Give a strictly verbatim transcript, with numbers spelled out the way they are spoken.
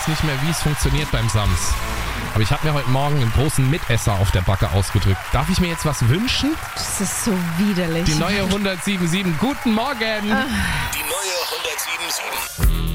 weiß nicht mehr, wie es funktioniert beim Sams. Aber ich habe mir heute Morgen einen großen Mitesser auf der Backe ausgedrückt. Darf ich mir jetzt was wünschen? Das ist so widerlich. Die neue hundertsieben Komma sieben. Guten Morgen! Die neue hundertsieben Komma sieben.